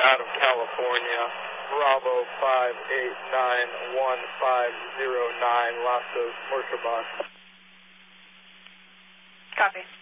out of California, Bravo 5891509, Los Dos Morshabas. Copy.